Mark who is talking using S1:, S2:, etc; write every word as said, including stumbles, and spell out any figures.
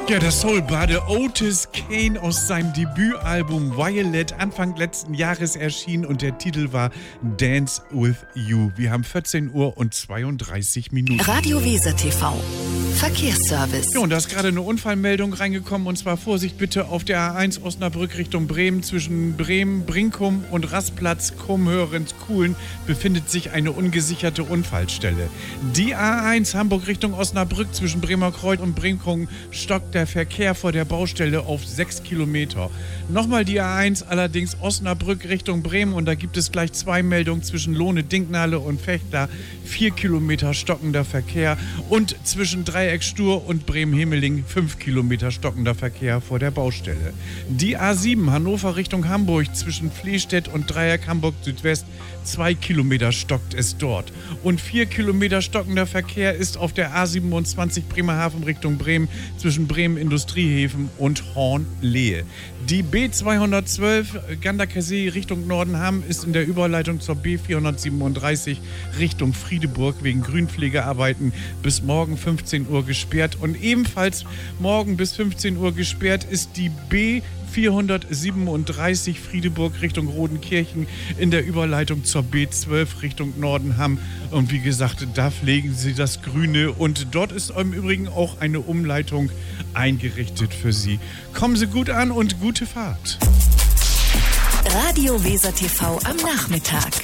S1: Ja, der Soulbade Otis Kane aus seinem Debütalbum Violet Anfang letzten Jahres erschien und der Titel war Dance with You. Wir haben vierzehn Uhr und zweiunddreißig Minuten.
S2: Radio Weser T V. Verkehrsservice.
S1: Ja, und da ist gerade eine Unfallmeldung reingekommen und zwar Vorsicht bitte auf der A eins Osnabrück Richtung Bremen. Zwischen Bremen, Brinkum und Rastplatz Krummhörens-Kuhlen befindet sich eine ungesicherte Unfallstelle. Die A eins Hamburg Richtung Osnabrück zwischen Bremer Kreuz und Brinkum stockt der Verkehr vor der Baustelle auf sechs Kilometer. Nochmal die A eins, allerdings Osnabrück Richtung Bremen und da gibt es gleich zwei Meldungen zwischen Lohne-Dinknale und Fechter. vier Kilometer stockender Verkehr und zwischen Dreieck Stur und Bremen-Hemeling fünf Kilometer stockender Verkehr vor der Baustelle. Die A sieben Hannover Richtung Hamburg zwischen Flehstedt und Dreieck Hamburg Südwest zwei Kilometer stockt es dort. Und vier Kilometer stockender Verkehr ist auf der A siebenundzwanzig Bremerhaven Richtung Bremen zwischen Bremen Industriehäfen und Horn-Lehe. Die B zweihundertzwölf Ganderkesee Richtung Nordenham ist in der Überleitung zur B vierhundertsiebenunddreißig Richtung Friedeburg wegen Grünpflegearbeiten bis morgen fünfzehn Uhr gesperrt. Und ebenfalls morgen bis fünfzehn Uhr gesperrt ist die B vierhundertsiebenunddreißig Friedeburg Richtung Rodenkirchen in der Überleitung zur B zwölf Richtung Nordenham. Und wie gesagt, da pflegen sie das Grüne und dort ist im Übrigen auch eine Umleitung eingerichtet für Sie. Kommen Sie gut an und gute Fahrt.
S2: Radio Weser T V am Nachmittag.